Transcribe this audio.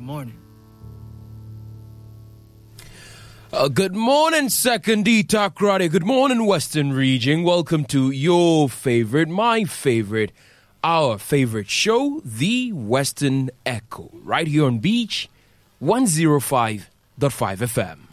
morning. Good morning, Second D Takrade. Good morning, Western Region. Welcome to your favorite, my favorite, our favorite show, The Western Echo, right here on Beach 105.5 FM.